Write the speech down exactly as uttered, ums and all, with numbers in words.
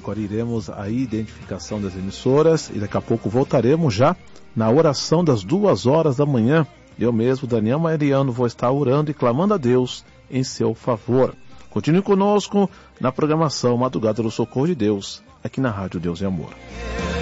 Agora iremos à identificação das emissoras e daqui a pouco voltaremos já na oração das duas horas da manhã. Eu mesmo, Daniel Mariano, vou estar orando e clamando a Deus em seu favor. Continue conosco na programação Madrugada do Socorro de Deus, aqui na Rádio Deus e Amor.